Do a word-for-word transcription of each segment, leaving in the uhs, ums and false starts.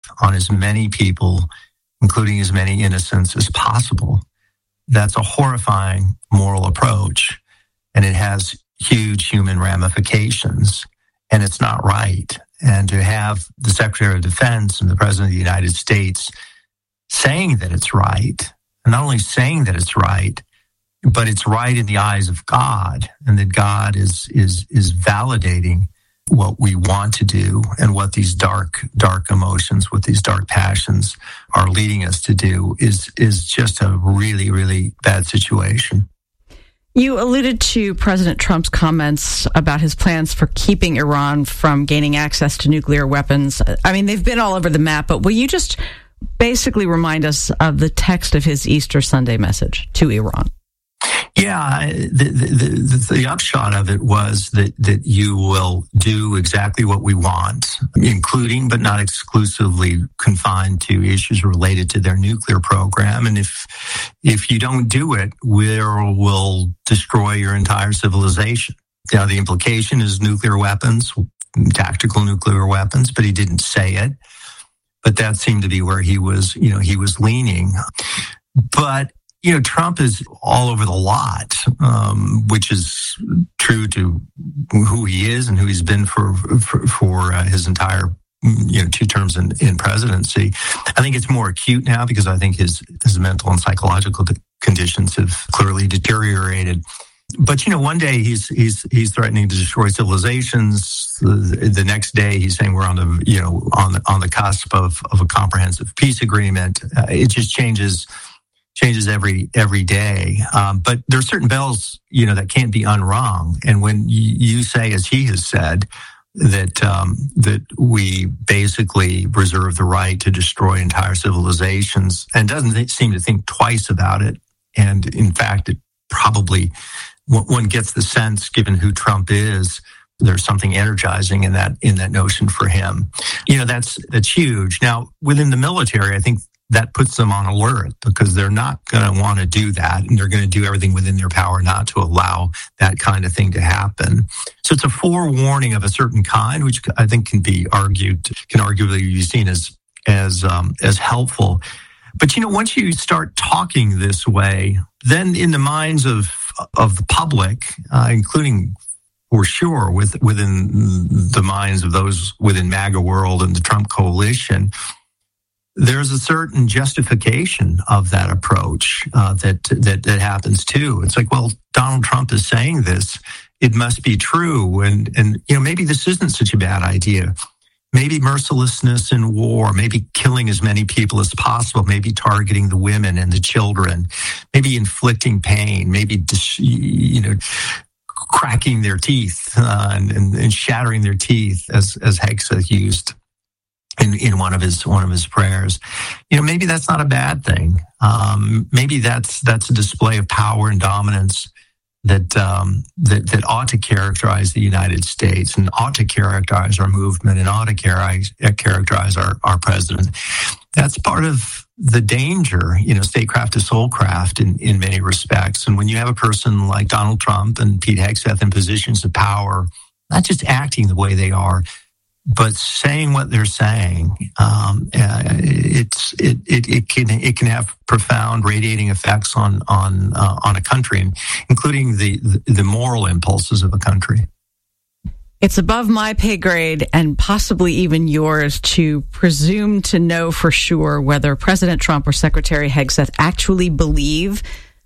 on as many people, including as many innocents as possible. That's a horrifying moral approach, and it has huge human ramifications, and it's not right. And to have the Secretary of Defense and the President of the United States saying that it's right, and not only saying that it's right, but it's right in the eyes of God, and that God is is is validating what we want to do and what these dark, dark emotions, what these dark passions are leading us to do is is just a really, really bad situation. You alluded to President Trump's comments about his plans for keeping Iran from gaining access to nuclear weapons. I mean, they've been all over the map, but will you just basically remind us of the text of his Easter Sunday message to Iran? Yeah, the, the, the, the upshot of it was that, that you will do exactly what we want, including but not exclusively confined to issues related to their nuclear program. And if if you don't do it, we will destroy your entire civilization. Now, the implication is nuclear weapons, tactical nuclear weapons, but he didn't say it. But that seemed to be where he was, you know, he was leaning. But you know, Trump is all over the lot, um, which is true to who he is and who he's been for for, for uh, his entire, you know, two terms in, in presidency. I think it's more acute now because I think his his mental and psychological conditions have clearly deteriorated. But you know, one day he's he's he's threatening to destroy civilizations. The, the next day he's saying we're on the you know on the on the cusp of of a comprehensive peace agreement. Uh, it just changes. changes every every day. Um, but there are certain bells, you know, that can't be unrung. And when you, you say, as he has said, that um, that we basically reserve the right to destroy entire civilizations and doesn't th- seem to think twice about it. And in fact, it probably, one gets the sense, given who Trump is, there's something energizing in that in that notion for him. You know, that's that's huge. Now, within the military, I think that puts them on alert because they're not going to want to do that, and they're going to do everything within their power not to allow that kind of thing to happen. So it's a forewarning of a certain kind, which I think can be argued, can arguably be seen as as um, as helpful. But you know, once you start talking this way, then in the minds of of the public, uh, including for sure with within the minds of those within MAGA world and the Trump coalition, there's a certain justification of that approach uh, that, that that happens too. It's like, well, Donald Trump is saying this; it must be true, and and you know maybe this isn't such a bad idea. Maybe mercilessness in war, maybe killing as many people as possible, maybe targeting the women and the children, maybe inflicting pain, maybe you know cracking their teeth uh, and, and, and shattering their teeth, as as Hegseth used in, in one of his one of his prayers. You know, maybe that's not a bad thing. Um, maybe that's that's a display of power and dominance that um, that that ought to characterize the United States and ought to characterize our movement and ought to characterize, characterize our, our president. That's part of the danger, you know, statecraft to soulcraft in, in many respects. And when you have a person like Donald Trump and Pete Hegseth in positions of power, not just acting the way they are, but saying what they're saying, um, uh, it's it, it it can it can have profound radiating effects on on uh, on a country, including the, the the moral impulses of a country. It's above my pay grade and possibly even yours to presume to know for sure whether President Trump or Secretary Hegseth actually believe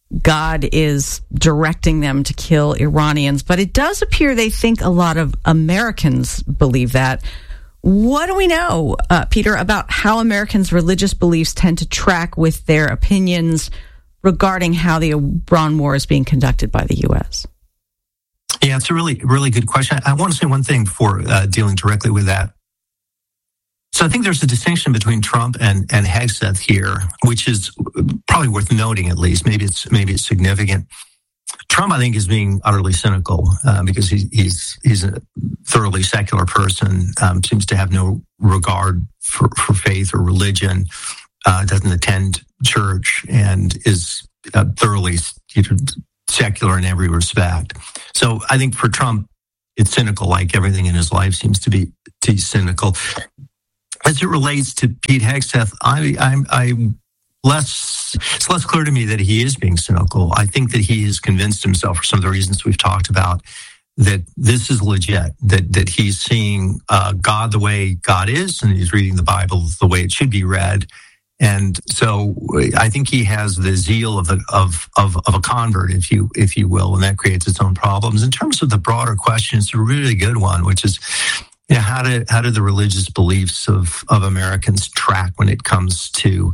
God is directing them to kill Iranians, but it does appear they think a lot of Americans believe that. What do we know, uh, Peter, about how Americans' religious beliefs tend to track with their opinions regarding how the Iran war is being conducted by the U S? Yeah, it's a really, really good question. I want to say one thing before uh, dealing directly with that. So I think there's a distinction between Trump and, and Hegseth here, which is probably worth noting at least. Maybe it's maybe it's significant. Trump, I think, is being utterly cynical uh, because he, he's he's a thoroughly secular person, um, seems to have no regard for, for faith or religion, uh, doesn't attend church, and is uh, thoroughly you know, secular in every respect. So I think for Trump, it's cynical, like everything in his life seems to be to be cynical. as it relates to Pete Hegseth, I, I'm, I'm less, it's less clear to me that he is being cynical. I think that he has convinced himself, for some of the reasons we've talked about, that this is legit, that, that he's seeing uh, God the way God is, and he's reading the Bible the way it should be read. And so I think he has the zeal of a, of, of, of a convert, if you, if you will, and that creates its own problems. In terms of the broader question, it's a really good one, which is, you know, how do, how do the religious beliefs of, of Americans track when it comes to,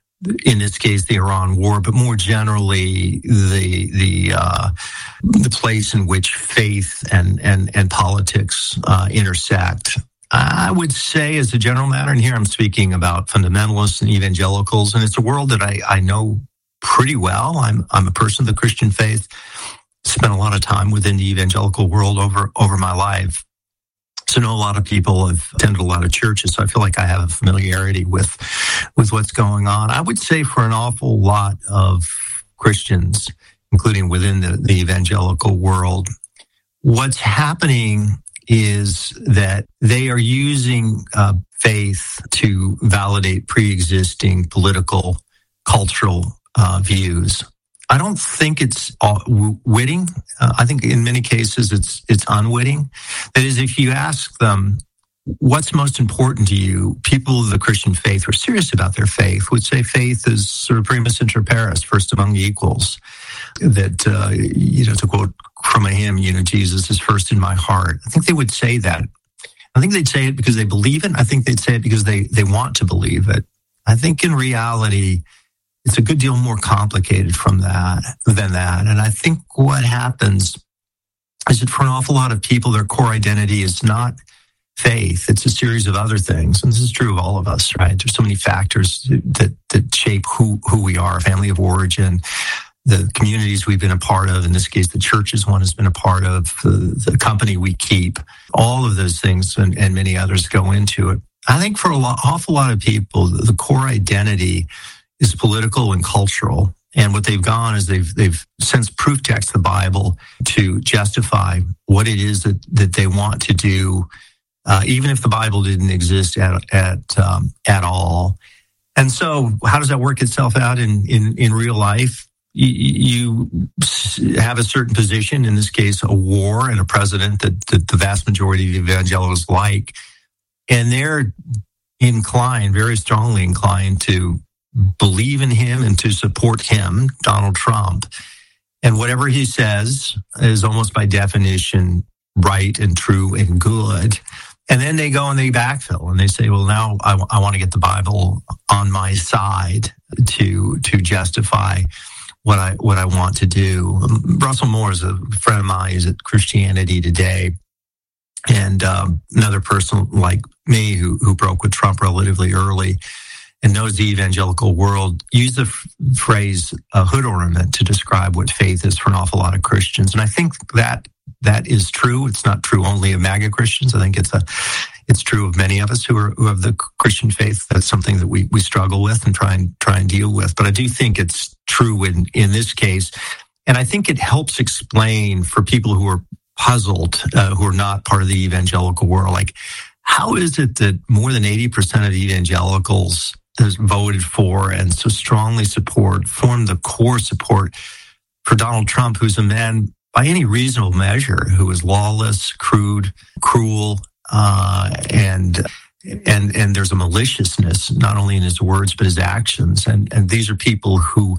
in this case, the Iran war, but more generally, the, the, uh, the place in which faith and, and, and politics, uh, intersect. I would say, as a general matter, and here I'm speaking about fundamentalists and evangelicals, and it's a world that I, I know pretty well. I'm I'm a person of the Christian faith, spent a lot of time within the evangelical world over, over my life. So I know a lot of people, have attended a lot of churches, so I feel like I have a familiarity with, with what's going on. I would say for an awful lot of Christians, including within the, the evangelical world, what's happening is that they are using uh, faith to validate pre-existing political, cultural uh, views. I don't think it's all witting. Uh, I think in many cases it's it's unwitting. That is, if you ask them, what's most important to you, people of the Christian faith who are serious about their faith would say faith is sort of primus inter pares, first among equals. That, uh, you know, to quote from a hymn, you know, Jesus is first in my heart. I think they would say that. I think they'd say it because they believe it. I think they'd say it because they, they want to believe it. I think in reality, it's a good deal more complicated from that than that. And I think what happens is that for an awful lot of people, their core identity is not faith. It's a series of other things. And this is true of all of us, right? There's so many factors that, that shape who, who we are, family of origin, the communities we've been a part of, in this case, the churches one has been a part of, the, the company we keep, all of those things and, and many others go into it. I think for a lot, awful lot of people, the core identity is political and cultural. And what they've gone is they've, they've since proof text the Bible to justify what it is that, that they want to do, uh, even if the Bible didn't exist at, at, um, at all. And so how does that work itself out in, in, in real life? You have a certain position, in this case, a war and a president that, that the vast majority of evangelicals like, and they're inclined, very strongly inclined to believe in him and to support him, Donald Trump. And whatever he says is almost by definition right and true and good. And then they go and they backfill and they say, well, now I, I want to get the Bible on my side to to justify what I what I want to do. Russell Moore is a friend of mine. He's at Christianity Today, and um, another person like me who who broke with Trump relatively early and knows the evangelical world, used the f- phrase uh, hood ornament to describe what faith is for an awful lot of Christians. And I think that that is true. It's not true only of MAGA Christians. I think it's a it's true of many of us who are who have the Christian faith. That's something that we we struggle with and try and try and deal with. But I do think it's true in, in this case. And I think it helps explain for people who are puzzled, uh, who are not part of the evangelical world, like, how is it that more than eighty percent of evangelicals has voted for and so strongly support, form the core support for Donald Trump, who's a man by any reasonable measure who is lawless, crude, cruel, uh, and and and there's a maliciousness not only in his words but his actions, and and these are people who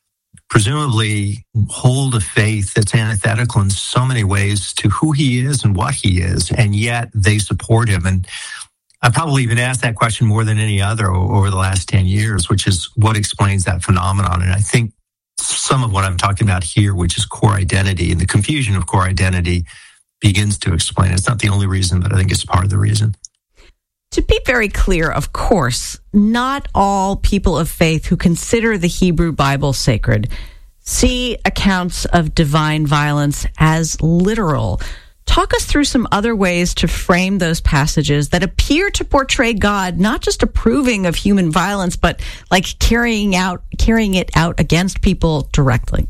presumably hold a faith that's antithetical in so many ways to who he is and what he is, and yet they support him. And I probably even asked that question more than any other over the last ten years, which is what explains that phenomenon. And I think some of what I'm talking about here, which is core identity and the confusion of core identity, begins to explain it. It's not the only reason, but I think it's part of the reason. To be very clear, of course, not all people of faith who consider the Hebrew Bible sacred see accounts of divine violence as literal. Talk us through some other ways to frame those passages that appear to portray God not just approving of human violence, but like carrying out carrying it out against people directly.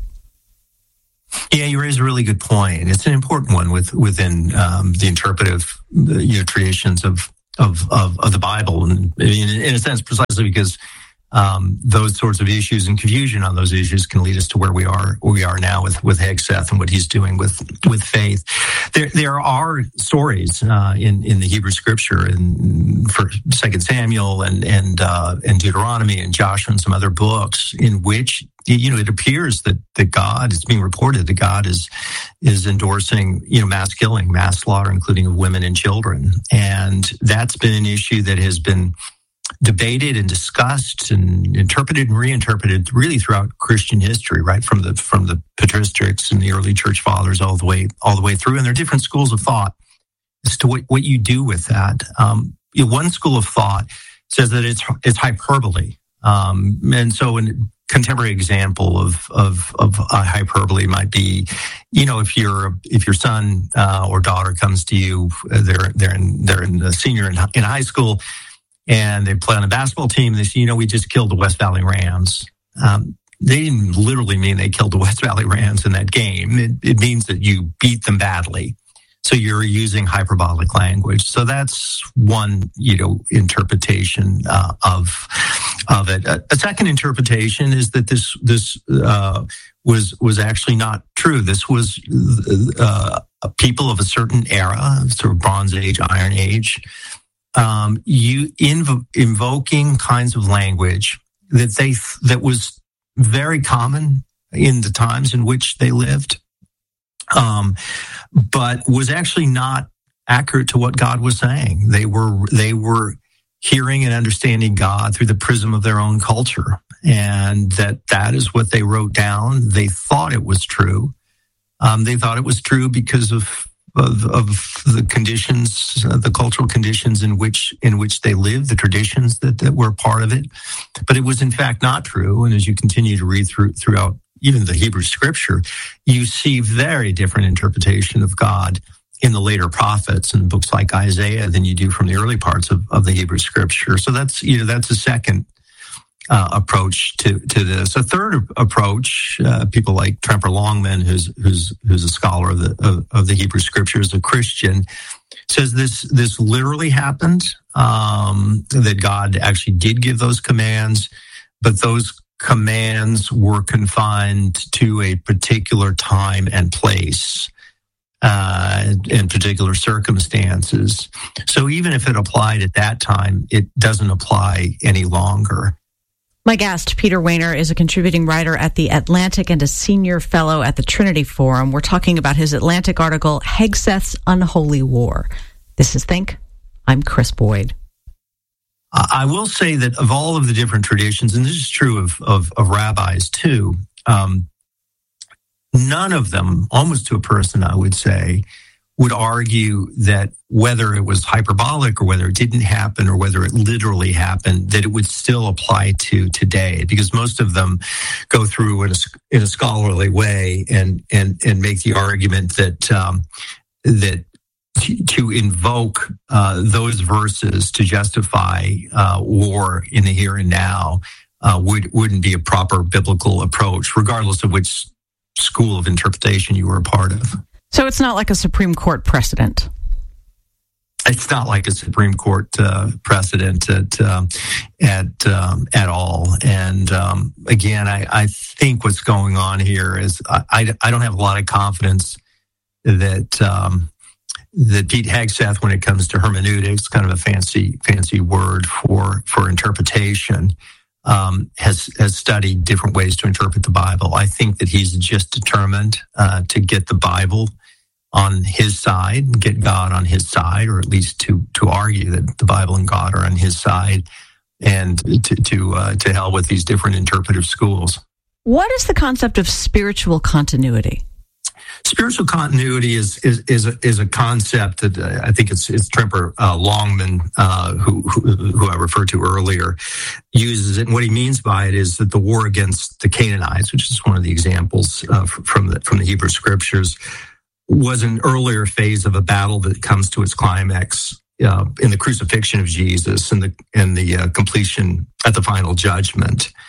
Yeah, you raise a really good point. It's an important one with, within um, the interpretive you know, traditions of of, of, of the Bible. And in, in a sense, precisely because um, those sorts of issues and confusion on those issues can lead us to where we are, where we are now with, with Hegseth and what he's doing with, with faith. There, there are stories, uh, in, in the Hebrew scripture and for Second Samuel and, and, uh, and Deuteronomy and Joshua and some other books in which, you know, it appears that, that God, it's being reported that God is, is endorsing, you know, mass killing, mass slaughter, including of women and children. And that's been an issue that has been debated and discussed and interpreted and reinterpreted really throughout Christian history, right from the from the patristics and the early church fathers all the way all the way through. And there are different schools of thought as to what, what you do with that. Um, you know, one school of thought says that it's it's hyperbole, um, and so a contemporary example of of of uh, hyperbole might be, you know, if your if your son uh, or daughter comes to you, they're they're in they're in the senior in, in high school. And they play on a basketball team. They say, you know, we just killed the West Valley Rams. Um, they didn't literally mean they killed the West Valley Rams in that game. It, it means that you beat them badly. So you're using hyperbolic language. So that's one, you know, interpretation uh, of of it. A, a second interpretation is that this this uh, was was actually not true. This was uh, people of a certain era, sort of Bronze Age, Iron Age. Um, you inv- invoking kinds of language that they that was very common in the times in which they lived, um, but was actually not accurate to what God was saying. They were they were hearing and understanding God through the prism of their own culture, and that that is what they wrote down. They thought it was true. Um, they thought it was true because of. Of, of the conditions, uh, the cultural conditions in which in which they lived, the traditions that, that were part of it. But it was in fact not true. And as you continue to read through throughout even the Hebrew scripture, you see very different interpretation of God in the later prophets and books like Isaiah than you do from the early parts of, of the Hebrew scripture. So that's, you know, that's a second Uh, approach to, to this. A third approach, uh, people like Tremper Longman, who's who's who's a scholar of the of, of the Hebrew Scriptures, a Christian, says this this literally happened. Um, that God actually did give those commands, but those commands were confined to a particular time and place, uh, in particular circumstances. So even if it applied at that time, it doesn't apply any longer. My guest, Peter Wehner, is a contributing writer at The Atlantic and a senior fellow at the Trinity Forum. We're talking about his Atlantic article, Hegseth's Unholy War. This is Think. I'm Chris Boyd. I will say that of all of the different traditions, and this is true of, of, of rabbis too, um, none of them, almost to a person, I would say, would argue that whether it was hyperbolic or whether it didn't happen or whether it literally happened, that it would still apply to today, because most of them go through in a, in a scholarly way and, and, and make the argument that, um, that to, to invoke, uh, those verses to justify, uh, war in the here and now, uh, would, wouldn't be a proper biblical approach, regardless of which school of interpretation you were a part of. So it's not like a Supreme Court precedent. It's not like a Supreme Court uh, precedent at um, at um, at all. And um, again, I, I think what's going on here is I, I don't have a lot of confidence that um, that Pete Hegseth, when it comes to hermeneutics, kind of a fancy fancy word for for interpretation, um, has has studied different ways to interpret the Bible. I think that he's just determined uh, to get the Bible on his side, get God on his side, or at least to to argue that the Bible and God are on his side, and to to uh, to hell with these different interpretive schools. What is the concept of spiritual continuity? Spiritual continuity is is is a, is a concept that uh, I think it's it's Tremper uh, Longman, uh, who, who who I referred to earlier, uses it. And what he means by it is that the war against the Canaanites, which is one of the examples uh, from the from the Hebrew Scriptures, was an earlier phase of a battle that comes to its climax uh, in the crucifixion of Jesus and the and the uh, completion at the final judgment.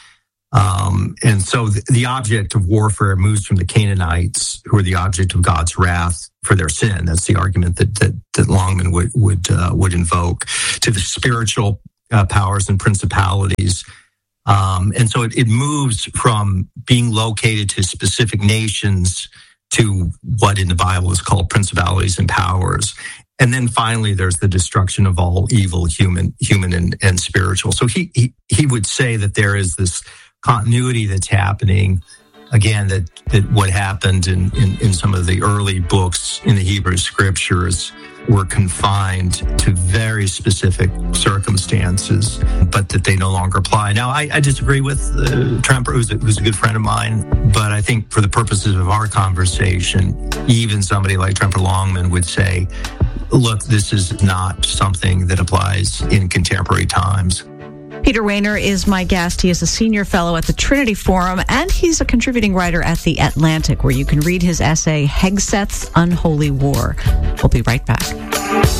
Um, and so the, the object of warfare moves from the Canaanites, who are the object of God's wrath for their sin. That's the argument that that, that Longman would would uh, would invoke, to the spiritual uh, powers and principalities. Um, and so it, it moves from being located to specific nations to what in the Bible is called principalities and powers. And then finally, there's the destruction of all evil, human, human and, and spiritual. So he, he he would say that there is this continuity that's happening. Again, that, that what happened in, in, in some of the early books in the Hebrew scriptures were confined to very specific circumstances, but that they no longer apply. Now, I, I disagree with uh, Tremper, who's a, who's a good friend of mine, but I think for the purposes of our conversation, even somebody like Tremper Longman would say, look, this is not something that applies in contemporary times. Peter Wehner is my guest. He is a senior fellow at the Trinity Forum, and he's a contributing writer at The Atlantic, where you can read his essay, Hegseth's Unholy War. We'll be right back.